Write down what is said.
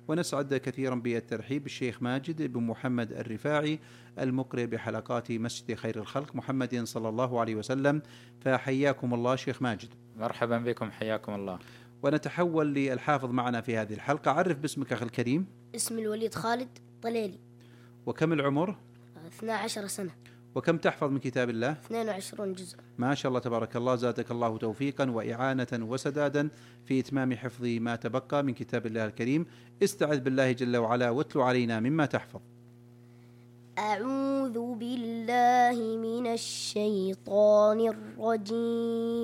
ونسعد كثيرا بالترحيب بالشيخ ماجد بن محمد الرفاعي المقرئ بحلقات مسجد خير الخلق محمد صلى الله عليه وسلم. فحياكم الله شيخ ماجد. مرحبا بكم، حياكم الله. ونتحول للحافظ معنا في هذه الحلقة. عرف باسمك أخي الكريم. اسم الوليد خالد طليلي. وكم العمر؟ 12 سنة. وكم تحفظ من كتاب الله؟ 22 جزء. ما شاء الله تبارك الله، زادك الله توفيقا وإعانة وسدادا في إتمام حفظ ما تبقى من كتاب الله الكريم. استعذ بالله جل وعلا واتلو علينا مما تحفظ. أعوذ بالله من الشيطان الرجيم.